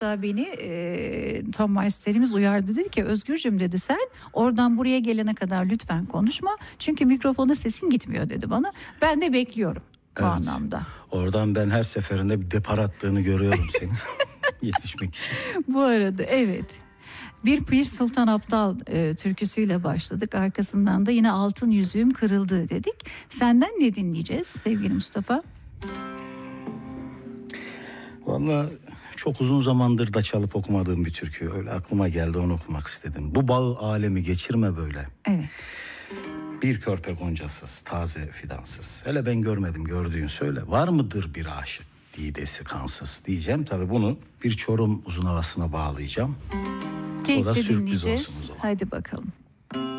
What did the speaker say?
da beni Tom Meister'imiz uyardı, dedi ki Özgürcüm dedi, sen oradan buraya gelene kadar lütfen konuşma. Çünkü mikrofona sesin gitmiyor dedi bana. Ben de bekliyorum bu anlamda. Oradan ben her seferinde bir depar attığını görüyorum senin yetişmek için. Bu arada evet. Bir Pir Sultan Abdal türküsüyle başladık. Arkasından da yine Altın Yüzüğüm Kırıldı dedik. Senden ne dinleyeceğiz sevgili Mustafa? Vallahi çok uzun zamandır da çalıp okumadığım bir türkü. Öyle aklıma geldi, onu okumak istedim. Bu bağı alemi geçirme böyle. Evet. Bir körpe goncasız, taze fidansız. Hele ben görmedim, gördüğün söyle. Var mıdır bir aşık didesi kansız diyeceğim. Tabii bunu bir Çorum uzun havasına bağlayacağım. Keyifle sürpriz dinleyeceğiz. olsun o zaman. Haydi bakalım.